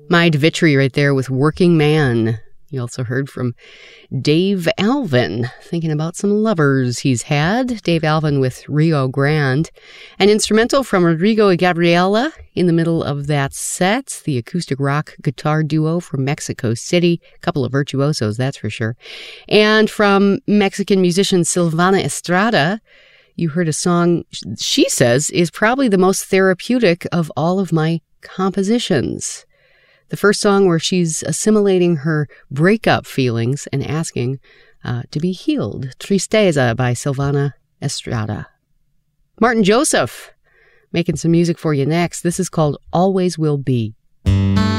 Mind Vitry right there with Working Man. You also heard from Dave Alvin, thinking about some lovers he's had. Dave Alvin with Rio Grande. An instrumental from Rodrigo y Gabriela in the middle of that set. The acoustic rock guitar duo from Mexico City. A couple of virtuosos, that's for sure. And from Mexican musician Silvana Estrada, you heard a song she says is probably the most therapeutic of all of my compositions. The first song where she's assimilating her breakup feelings and asking to be healed. Tristeza by Silvana Estrada. Martin Joseph making some music for you next. This is called Always Will Be.